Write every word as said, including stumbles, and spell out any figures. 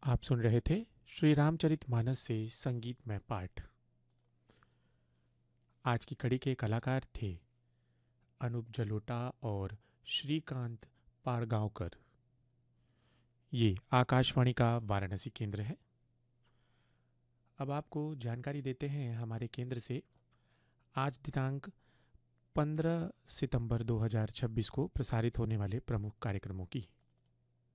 आप सुन रहे थे श्री रामचरितमानस से संगीतमय पाठ। आज की कड़ी के कलाकार थे अनूप जलोटा और श्रीकांत पाड़गांवकर। ये आकाशवाणी का वाराणसी केंद्र है। अब आपको जानकारी देते हैं हमारे केंद्र से आज दिनांक पंद्रह सितंबर दो हज़ार छब्बीस को प्रसारित होने वाले प्रमुख कार्यक्रमों की।